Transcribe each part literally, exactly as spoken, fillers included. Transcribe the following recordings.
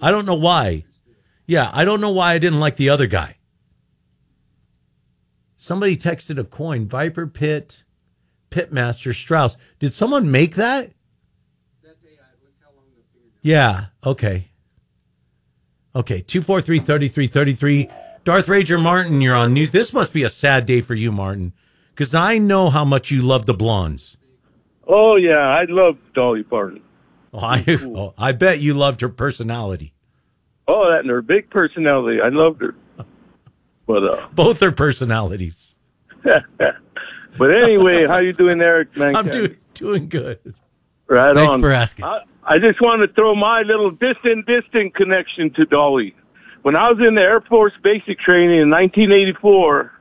I don't know why. Yeah, I don't know why I didn't like the other guy. Somebody texted a coin. Viper Pit, Pitmaster, Strauss. Did someone make that? That's A I. Look how long the finger. Yeah, okay. Okay, two four three, three three three three. Darth Rager Martin, you're on news. This must be a sad day for you, Martin, because I know how much you love the blondes. Oh, yeah, I love Dolly Parton. Oh, I, oh, I bet you loved her personality. Oh, that and her big personality. I loved her. But uh, both their personalities. But anyway, how you doing, Eric? Man, I'm do, doing good. Right Thanks on. for asking. I, I just want to throw my little distant, distant connection to Dolly. When I was in the Air Force basic training in nineteen eighty-four,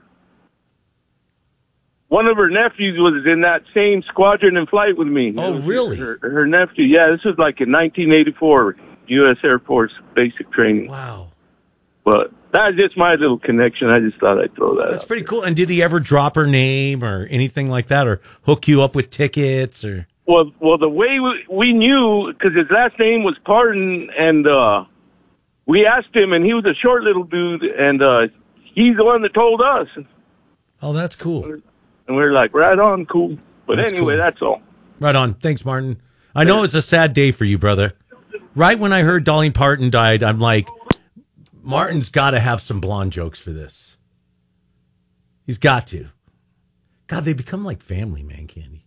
one of her nephews was in that same squadron in flight with me. Oh, really? Her, her nephew. Yeah, this was like in nineteen eighty-four, U S Air Force basic training. Wow. But that's just my little connection. I just thought I'd throw that That's out pretty there. cool. And did he ever drop her name or anything like that, or hook you up with tickets? Or Well, well, the way we, we knew, because his last name was Parton, and uh, we asked him, and he was a short little dude, and uh, he's the one that told us. Oh, that's cool. And we were like, right on, cool. But That's anyway, cool. that's all. Right on. Thanks, Martin. I know it's a sad day for you, brother. Right when I heard Dolly Parton died, I'm like, Martin's got to have some blonde jokes for this. He's got to. God, they become like family, man, Candy.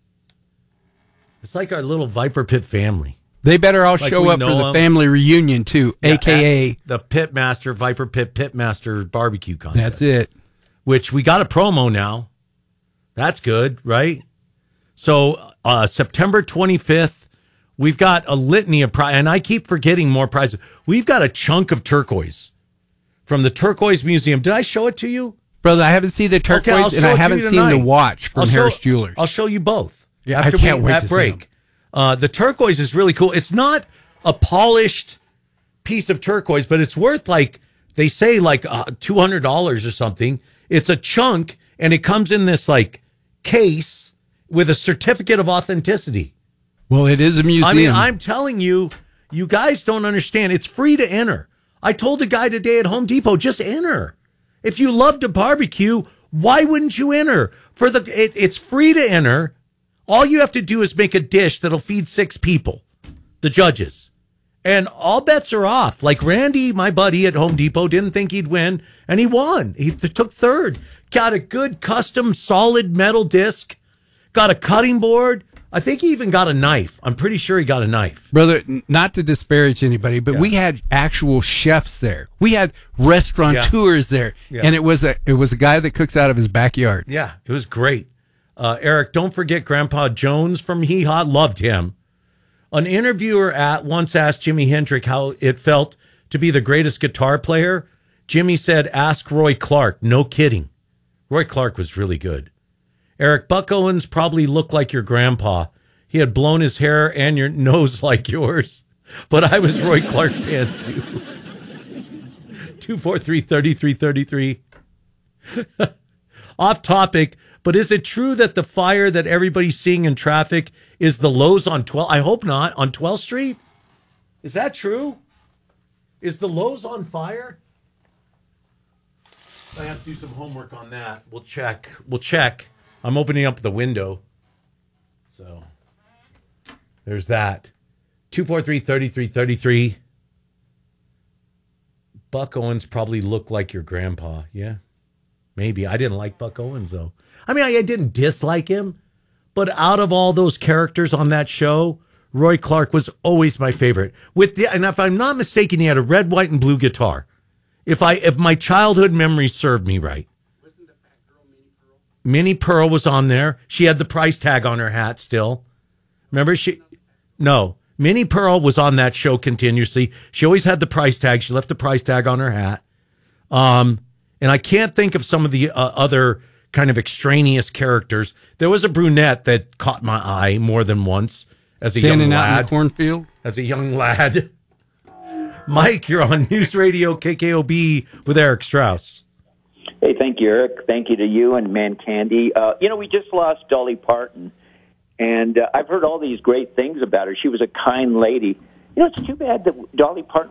It's like our little Viper Pit family. They better all Like show we up for know the 'em. family reunion, too, Yeah, a k a at the Pitmaster, Viper Pit Pitmaster barbecue contest. That's it. Which we got a promo now. That's good, right? So uh, September twenty-fifth, we've got a litany of prizes, and I keep forgetting more prizes. We've got a chunk of turquoise from the Turquoise Museum. Did I show it to you? Brother, I haven't seen the Okay, I'll turquoise, and show I it to haven't you seen the tonight. watch from I'll show- Harris Jewelers. I'll show you both. Yeah, I after can't we, wait at to see break. them. Uh, the turquoise is really cool. It's not a polished piece of turquoise, but it's worth like, they say like uh, two hundred dollars or something. It's a chunk, and it comes in this like case with a certificate of authenticity. Well, it is a museum. I mean, I'm telling you, you guys don't understand. It's free to enter. I told a guy today at Home Depot, just enter. If you love to barbecue, why wouldn't you enter? For the it, it's free to enter. All you have to do is make a dish that'll feed six people, the judges. And all bets are off. Like Randy, my buddy at Home Depot, didn't think he'd win, and he won. He th- took third. Got a good custom solid metal disc. Got a cutting board. I think he even got a knife. I'm pretty sure he got a knife. Brother, n- not to disparage anybody, but Yeah. we had actual chefs there. We had restaurateurs there, Yeah. and it was a it was a guy that cooks out of his backyard. Yeah, it was great. Uh, Eric, don't forget Grandpa Jones from Hee Haw. Loved him. An interviewer at once asked Jimi Hendrix how it felt to be the greatest guitar player. Jimmy said, ask Roy Clark. No kidding. Roy Clark was really good. Eric, Buck Owens probably looked like your grandpa. He had blown his hair and your nose like yours. But I was Roy Clark fan too. two four three, three three three three. Off topic, but is it true that the fire that everybody's seeing in traffic is the Lowe's on twelfth? I hope not. On twelfth Street? Is that true? Is the Lowe's on fire? I have to do some homework on that. We'll check. We'll check. I'm opening up the window. So there's that. two four three, three three three three. Buck Owens probably looked like your grandpa. Yeah, maybe. I didn't like Buck Owens, though. I mean, I, I didn't dislike him. But out of all those characters on that show, Roy Clark was always my favorite. With the, and if I'm not mistaken, he had a red, white, and blue guitar. If I if my childhood memory served me right. Wasn't the fat girl Minnie Pearl? Minnie Pearl was on there. She had the price tag on her hat still. Remember she? No. Minnie Pearl was on that show continuously. She always had the price tag. She left the price tag on her hat. Um, and I can't think of some of the uh, other kind of extraneous characters. There was a brunette that caught my eye more than once as a Standing young out in lad. the cornfield. As a young lad. Mike, you're on News Radio K K O B with Eric Strauss. Hey, thank you, Eric. Thank you to you and Man Candy. Uh, you know, we just lost Dolly Parton, and uh, I've heard all these great things about her. She was a kind lady. You know, it's too bad that Dolly Parton